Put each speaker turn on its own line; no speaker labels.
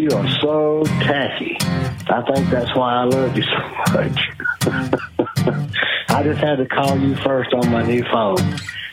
you are so tacky. I think that's why I love you so much. I just had to call you first on my new phone.